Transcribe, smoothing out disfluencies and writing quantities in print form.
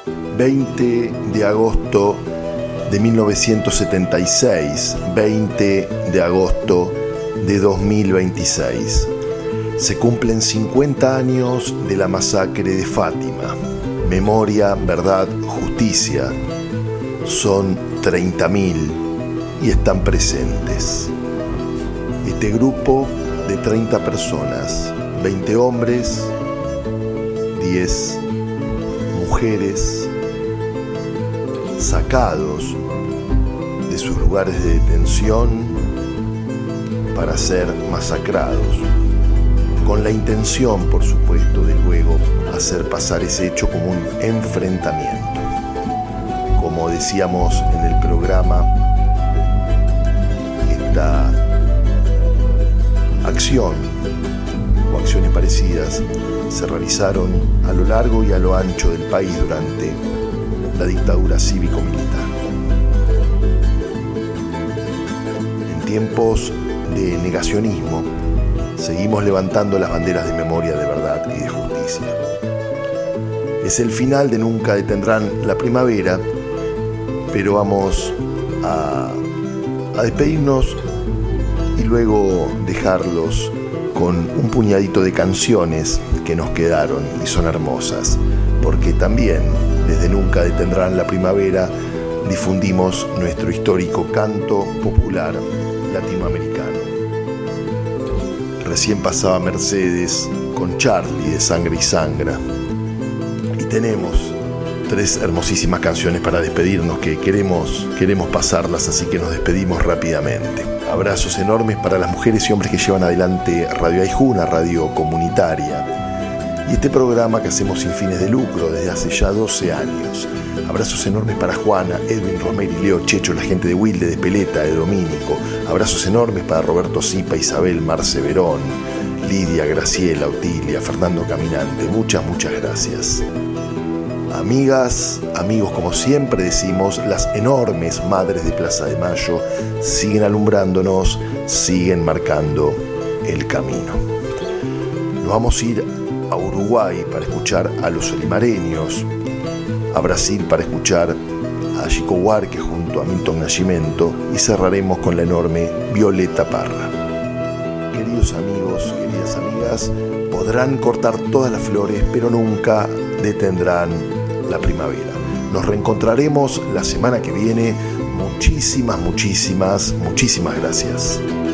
20 de agosto de 1976, 20 de agosto de 2026. Se cumplen 50 años de la masacre de Fátima. Memoria, verdad, justicia. Son 30.000 y están presentes. Este grupo de 30 personas, 20 hombres, 10 mujeres, sacados de sus lugares de detención para ser masacrados, con la intención, por supuesto, de luego hacer pasar ese hecho como un enfrentamiento. Como decíamos en el programa, esta acción o acciones parecidas se realizaron a lo largo y a lo ancho del país durante la dictadura cívico-militar. En tiempos de negacionismo, seguimos levantando las banderas de memoria, de verdad y de justicia. Es el final de Nunca Detendrán la Primavera, pero vamos a despedirnos y luego dejarlos con un puñadito de canciones que nos quedaron y son hermosas, porque también desde Nunca Detendrán la Primavera difundimos nuestro histórico canto popular latinoamericano. Recién pasaba Mercedes con Charlie de Sangre y Sangra, y tenemos 3 hermosísimas canciones para despedirnos que queremos pasarlas, así que nos despedimos rápidamente. Abrazos enormes para las mujeres y hombres que llevan adelante Radio Aiju, una radio comunitaria, y este programa que hacemos sin fines de lucro desde hace ya 12 años. Abrazos enormes para Juana, Edwin, Romero y Leo, Checho, la gente de Wilde, de Peleta, de Domínico. Abrazos enormes para Roberto Zipa, Isabel, Marce Verón, Lidia, Graciela, Otilia, Fernando Caminante. Muchas gracias. Amigas, amigos, como siempre decimos, las enormes madres de Plaza de Mayo siguen alumbrándonos, siguen marcando el camino. Nos vamos a ir a Uruguay para escuchar a los olimareños, a Brasil para escuchar a Chico Buarque junto a Milton Nascimento, y cerraremos con la enorme Violeta Parra. Queridos amigos, queridas amigas, podrán cortar todas las flores, pero nunca detendrán la primavera. Nos reencontraremos la semana que viene. Muchísimas gracias.